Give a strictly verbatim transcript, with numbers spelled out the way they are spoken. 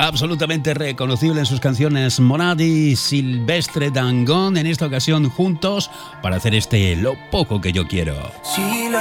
absolutamente reconocible en sus canciones, Morat y Silvestre Dangond, en esta ocasión juntos para hacer este Lo poco que yo quiero. Si la